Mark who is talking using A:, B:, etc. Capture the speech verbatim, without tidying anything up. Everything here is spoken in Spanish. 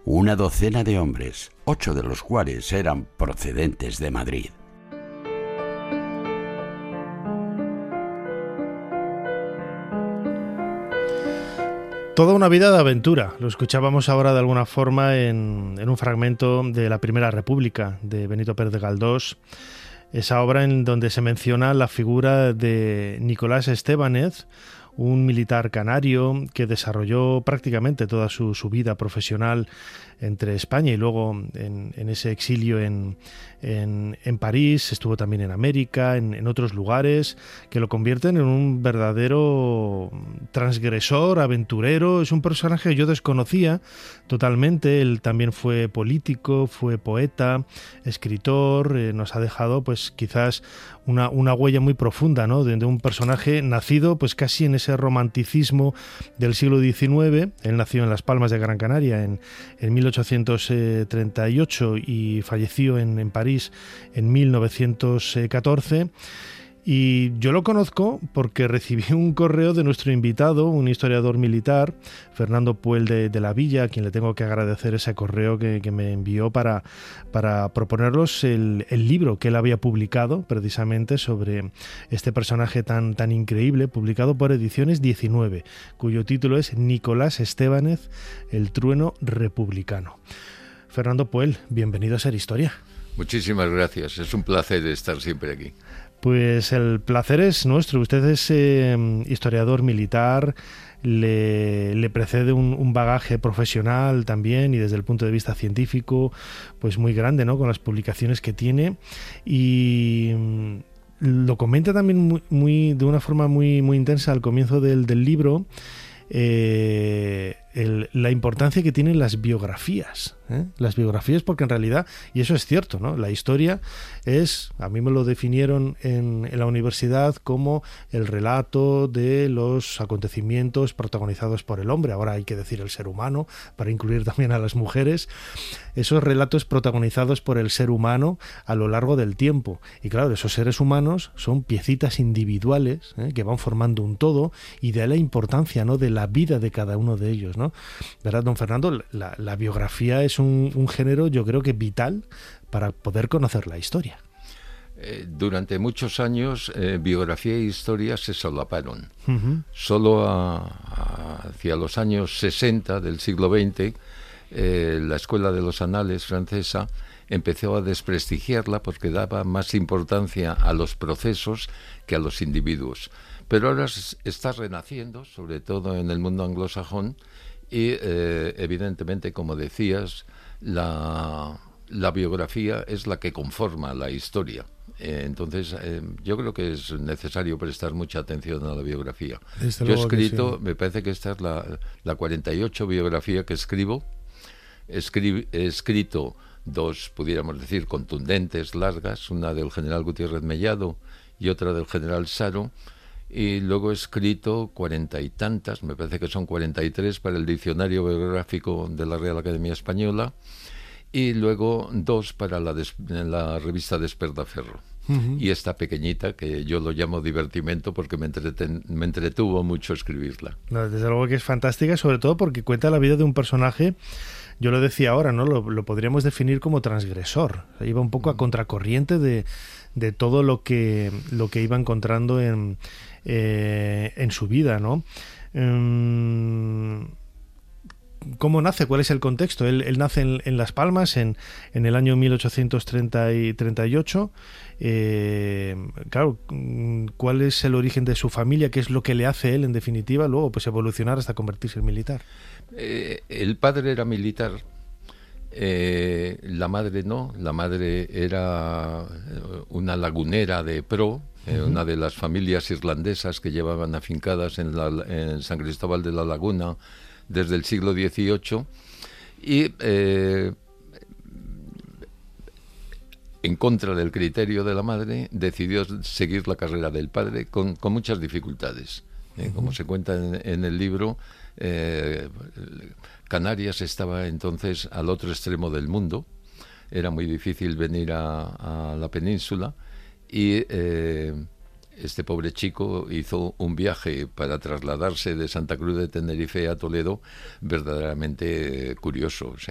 A: una docena de hombres, ocho de los cuales eran procedentes de Madrid.
B: Toda una vida de aventura. Lo escuchábamos ahora de alguna forma en, en un fragmento de La Primera República de Benito Pérez Galdós, esa obra en donde se menciona la figura de Nicolás Estébanez, un militar canario que desarrolló prácticamente toda su, su vida profesional entre España y luego en, en ese exilio en, en, en París, estuvo también en América, en, en otros lugares, que lo convierten en un verdadero transgresor, aventurero. Es un personaje que yo desconocía totalmente. Él también fue político, fue poeta, escritor, eh, nos ha dejado pues quizás una, una huella muy profunda, ¿no? de, de un personaje nacido pues casi en ese romanticismo del siglo diecinueve. Él nació en Las Palmas de Gran Canaria en, en mil ochocientos treinta y ocho y falleció en, en París en mil novecientos catorce. Y yo lo conozco porque recibí un correo de nuestro invitado, un historiador militar, Fernando Puel de, de la Villa, a quien le tengo que agradecer ese correo que, que me envió para, para proponerlos el, el libro que él había publicado precisamente sobre este personaje tan, tan increíble, publicado por Ediciones diecinueve, cuyo título es Nicolás Estébanez, el trueno republicano. Fernando Puel, bienvenido a Ser Historia.
C: Muchísimas gracias, es un placer estar siempre aquí.
B: Pues el placer es nuestro. Usted es eh, historiador militar, le, le precede un, un bagaje profesional también y desde el punto de vista científico pues muy grande, ¿no? Con las publicaciones que tiene y mm, lo comenta también muy, muy de una forma muy, muy intensa al comienzo del, del libro. Eh, el, la importancia que tienen las biografías, ¿eh? las biografías porque en realidad, y eso es cierto, ¿no? La historia es, a mí me lo definieron en, en la universidad como el relato de los acontecimientos protagonizados por el hombre, ahora hay que decir el ser humano para incluir también a las mujeres, esos relatos protagonizados por el ser humano a lo largo del tiempo, y claro, esos seres humanos son piecitas individuales, ¿eh? que van formando un todo, y de ahí la importancia, ¿no? de la vida de cada uno de ellos, ¿no? ¿Verdad, don Fernando? La, la biografía es un, un género, yo creo que vital para poder conocer la historia.
C: Eh, durante muchos años, eh, biografía e historia se solaparon.
B: Uh-huh.
C: Solo a, a, hacia los años sesenta del siglo veinte, eh, la Escuela de los Anales francesa empezó a desprestigiarla porque daba más importancia a los procesos que a los individuos. Pero ahora está renaciendo, sobre todo en el mundo anglosajón, y eh, evidentemente, como decías, la, la biografía es la que conforma la historia. Eh, entonces, eh, yo creo que es necesario prestar mucha atención a la biografía.
B: Desde
C: yo he
B: luego
C: escrito,
B: sí.
C: Me parece que esta es la, la cuarenta y ocho biografía que escribo. Escri- he escrito dos, pudiéramos decir, contundentes, largas, una del general Gutiérrez Mellado y otra del general Saro. Y luego he escrito cuarenta y tantas, me parece que son cuarenta y tres para el Diccionario Biográfico de la Real Academia Española, y luego dos para la, des, la revista Despertaferro. Uh-huh. Y esta pequeñita, que yo lo llamo divertimento porque me, entreten, me entretuvo mucho escribirla.
B: No, desde luego que es fantástica, sobre todo porque cuenta la vida de un personaje, yo lo decía ahora, ¿no? Lo, lo podríamos definir como transgresor. Iba un poco a contracorriente de, de todo lo que, lo que iba encontrando en... Eh, en su vida, ¿no? Um, ¿Cómo nace? ¿Cuál es el contexto? Él, él nace en, en Las Palmas en, en el año mil ochocientos treinta y ocho. Eh, claro, ¿cuál es el origen de su familia? ¿Qué es lo que le hace él, en definitiva, luego pues evolucionar hasta convertirse en militar?
C: Eh, el padre era militar. Eh, la madre no. La madre era una lagunera de pro. Eh, uh-huh. Una de las familias irlandesas que llevaban afincadas en, la, en San Cristóbal de la Laguna desde el siglo dieciocho, y eh, en contra del criterio de la madre decidió seguir la carrera del padre con, con muchas dificultades. Eh, uh-huh. Como se cuenta en, en el libro, eh, Canarias estaba entonces al otro extremo del mundo, era muy difícil venir a, a la península. Y eh, este pobre chico hizo un viaje para trasladarse de Santa Cruz de Tenerife a Toledo verdaderamente curioso. O sea,